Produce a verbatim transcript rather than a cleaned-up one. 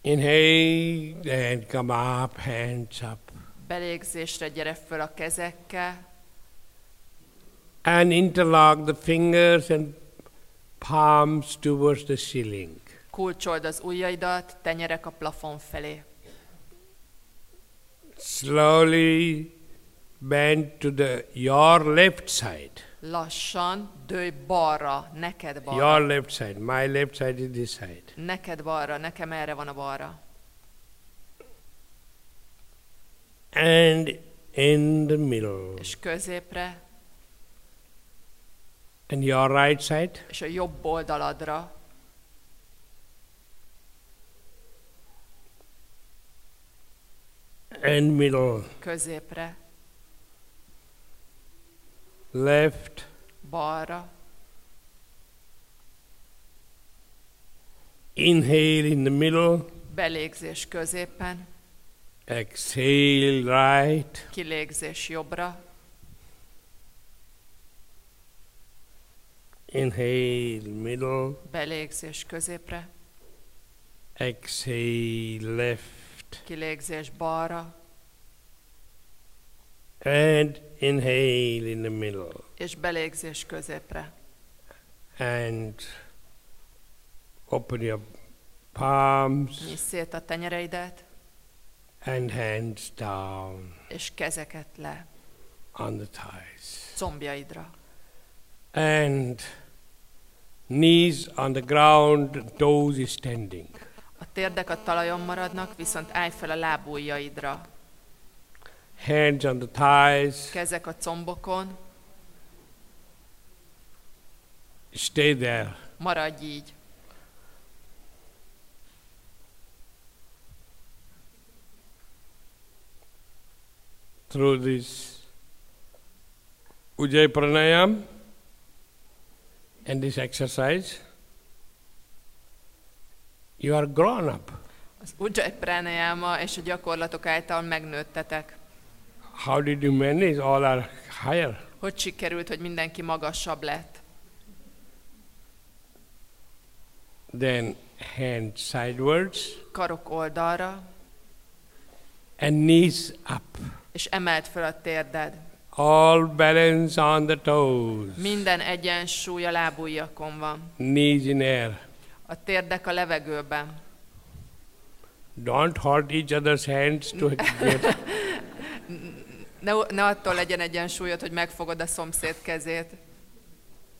Inhale and come up, hands up. Belégzésre gyere föl a kezekkel. And interlock the fingers and palms towards the ceiling. Kulcsold az ujjaidat, tenyerek a plafon felé. Slowly bend to the your left side. Lassan dőlj balra, neked balra. Your left side. My left side is this side. Neked balra, nekem erre van a balra. And in the middle. És középre. And your right side. És a jobb oldaladra. And middle. Középre. Left. Balra. Inhale in the middle. Belégzés középen. Exhale right. Kilégzés jobbra. Inhale middle. Belégzés középre. Exhale left. Kilégzés balra. And inhale in the middle. És belégzés középre. And open your palms. Nyisd szét a tenyereidet. And hands down. És kezeket le. On the thighs. Combjaidra. And knees on the ground, toes is standing. A térdek a talajon maradnak, viszont állj fel a lábujjaidra. Hands on the thighs. Kezek a combokon. Stay there. Maradj így. Through this Ujjayi Pranayam and this exercise, you are grown up. Az Ujjayi Pranayama és a gyakorlatok által megnőttetek. How did you manage? All are higher. Hogy sikerült, hogy mindenki magasabb lett? Then hands sidewards. Karok oldalra. And knees up. És emeld fel a térded. All balance on the toes. Minden egyensúly a lábujjakon van. Knees in air. A térdek a levegőben. Don't hurt each other's hands to get. Ne, ne attól legyen egyensúlyod, hogy megfogod a szomszéd kezét.